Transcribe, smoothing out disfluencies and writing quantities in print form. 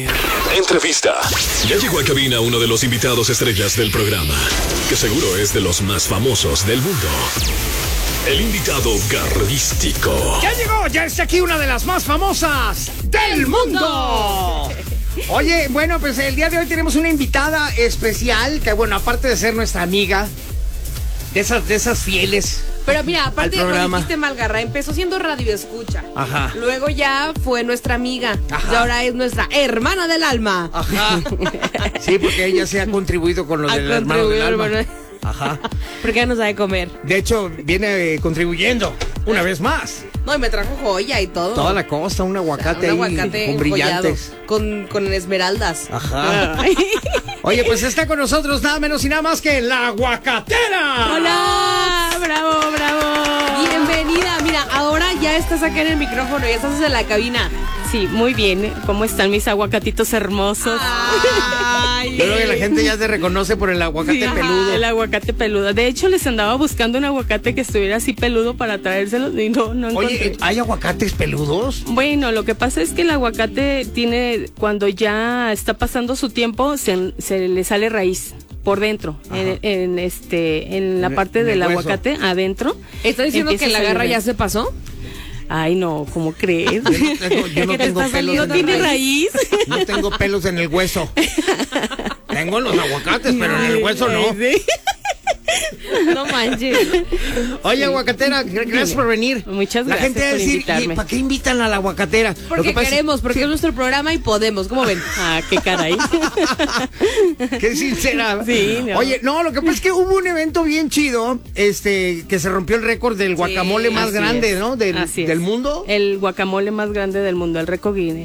Entrevista. Ya llegó a cabina uno de los invitados estrellas del programa, que seguro es de los más famosos del mundo. El invitado garrístico. Ya llegó, ya está aquí una de las más famosas del mundo. Oye, bueno, pues el día de hoy tenemos una invitada especial, que bueno, aparte de ser nuestra amiga, de esas fieles. Pero mira, aparte al lo programa. dijiste mal, Garra, empezó siendo radio escucha. Ajá. Luego ya fue nuestra amiga. Ajá. Y ahora es nuestra hermana del alma. Ajá. Sí, porque ella se ha contribuido con lo del hermano del alma. Ajá. Porque ya no sabe comer. De hecho, viene contribuyendo una vez más. No, y me trajo joya y todo. Toda la costa, un aguacate, Un aguacate ahí con brillantes. con esmeraldas. Ajá. Oye, pues está con nosotros nada menos y nada más que la aguacatera. ¡Hola! ¡Bravo, bravo! Bienvenida. Mira, ahora ya estás acá en el micrófono, ya estás en la cabina. Sí, muy bien. ¿Cómo están mis aguacatitos hermosos? Ay, Yo creo que la gente ya te reconoce por el aguacate Sí, ajá, peludo. el aguacate peludo. De hecho, les andaba buscando un aguacate que estuviera así peludo para traérselos y no encontré. Oye, ¿hay aguacates peludos? Bueno, lo que pasa es que el aguacate tiene, cuando ya está pasando su tiempo, se le sale raíz por dentro, en la parte en el del hueso. aguacate adentro. ¿Estás diciendo empieza que la a salir garra ya raíz. se pasó? Ay, no, ¿cómo crees? Yo no ¿Qué te tengo está pelos saliendo? en la ¿Tiene raíz. raíz? No tengo pelos en el hueso. Tengo en los aguacates, pero en el hueso no. Sí. No manches. Oye, aguacatera, gracias por venir. Muchas La gracias gente va a por decir, invitarme. ¿para qué invitan a la aguacatera? Lo Porque que pasa es- queremos, porque es nuestro programa y podemos. ¿Cómo ven? Ah, qué caray. Qué sincera. Sí, no. Oye, no, lo que pasa es que hubo un evento bien chido, que se rompió el récord del guacamole más así grande, es, ¿no? así es. Del mundo. El guacamole más grande del mundo, el récord Guinness.